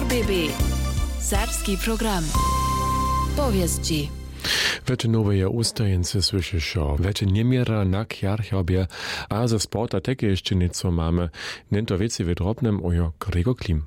RBB Serbski program. Povijesti. Vete nowe ustajence słyszysz, vete niemiera na kjarchobie, a ze sporta takie jeszcze nieco mamy. Nento wieci wydrobnym ojo Gregor Klim.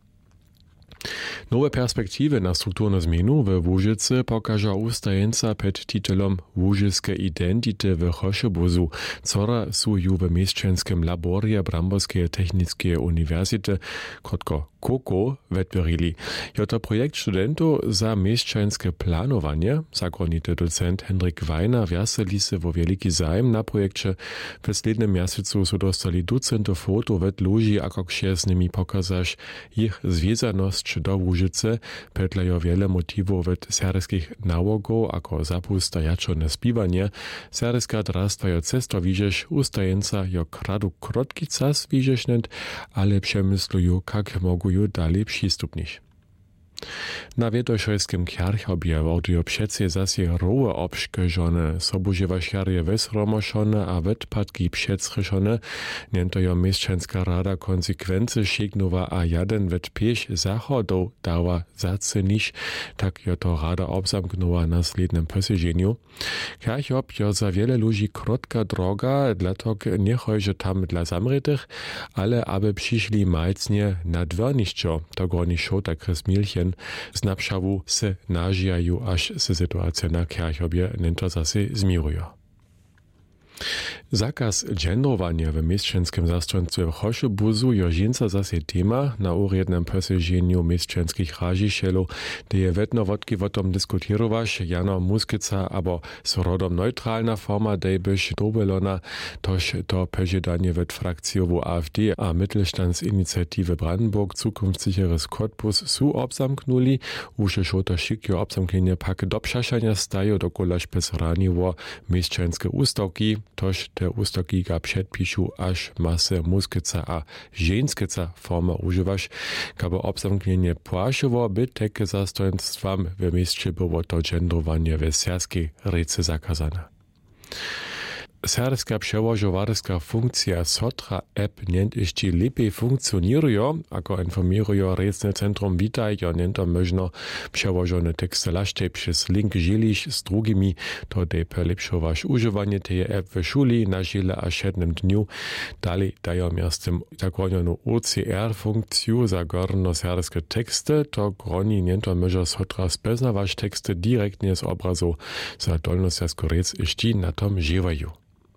Nowe perspektywy na strukturną zmianu w Łużycy pokaże ustajenca pod titulem Łużyckie identity w Choszebuzu, która są w mieszczanskim laborie Bramborskiej Technickiej Uniwersytety, krótko KOKO, wytworili. Je to projekt studentów za mieszczanskie planowanie, zakonity docent Henryk Weiner wjaseli się w wielki zajem na projekcie. W slednym miesiącu są dostali ducento foto w Luży, a jak z nimi pokazać ich związaność do Łużycy, pedlają wiele motywów w serbskich nałogów, jako zapustajaczone spiwanie. Serbska drastwa cesto widzisz, ustajenca jo kradu krótki czas widzisz net, ale przemyslują, jak mogą dalej przystupnić. Na Wietoszorskim kjarchobie woduje przecie zase rowe obszkożone, sobużywašiarje wesromoszone, a wypadki przetrzeszone. Niento jo mieszczanska rada konsekwencje sięgnowa, a jeden wet pięć zachodów dała zacenić, tak jo to rada obzamknęła na slednym posiedzeniu. Kjarchob jo za wiele ludzi krótka droga, dlatego nie chodzi tam dla zamrytych, ale aby przyszli majcnie na dworniszczo, to goni szota Chris Milchen. Z napszawu se nažijajú, až se sytuacja na kjarchobie nento zase zmirują. Zakaz gendrowania w mieszczanskim zastępstwie w Choszebuzu jo žinca zase tema na urednym posiedzeniu mieszczanskich ražiszelów, gdzie je wedno wodki o tom diskutirować, Jano Muskica, abo z rodom neutralna forma, dej byś dobelona, toż to požiadanie w frakcjowu AfD a Mittelstandsinitiative Brandenburg Zukunftssicheres Cottbus su obzamknuli, uše šota šikjo obzamknienie pak do pšašania stajo dokolaž bez raniło mieszczanskie ustawki, toż te ustawki ga przedpišu, aż masę Muskica a ženskica forma używasz, kabo obzamknienie płaszowo by takie zastępstwam w mieście było to gendrowanie w serbskiej rece zakazane. Serbska przełożowarska funkcja Sotra app nient jeszcze lepiej funkcjonuje, ako informirują Recne Centrum Witaj, jo nento można przełożone teksty laszczej przez link dzielić z drugimi, to de polepszować używanie tej app w szuli na żyle a 7 dniu. Dalej dają miastem zakonioną OCR funkcję za gorno-serbskie teksty, to groni nento można Sotra speznawać teksty direktnie z obrazu, za dolnoserbsko rec jeszcze na tom żywają.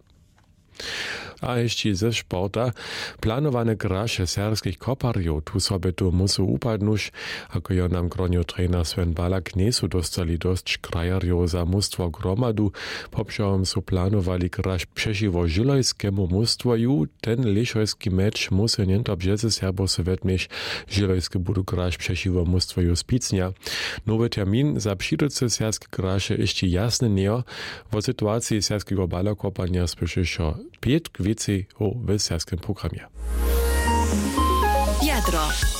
A jeszcze ze sporta, planowane grasze serbskich koparjów tu sobie tu muszą upadnąć, ako jo nam gronio trener Sven Balak nie są dostali dość krajarjów za mustwo gromadu, poprzedom są planowali grasz przeciwko żylojskiemu mustwoju, ten leszojski mecz musi niento brzeze Serbo se wetmieć, żylojskie budu grasz przeciwko mustwoju Spicnia. Nowy termin za przyjduce serbskie grasze jeszcze jasny nie, w sytuacji serbskiego balakopania spieszyło 5 kwieci w serbskim programie. Jadro.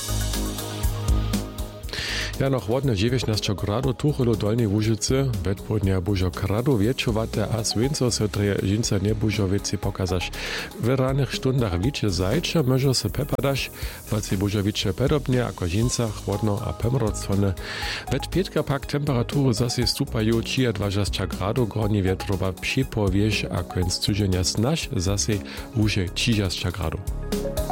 Ja noch ładne 19 gradów tucholo dolnej Łużycy, wedpodnia bużo gradu wieczowate, a słońce se treje żinca nie bużo wieci pokazać. W ranych stundach wicze zajcze może se pepadać, wacy bużo wicze podobnie, jako żinca chłodno a pemrocone. Wet pietka pak temperatury zase stupają 23 gradów, gornie wietrowa przypowieś, a końc cudzenia snaż zase wuże 30 gradów.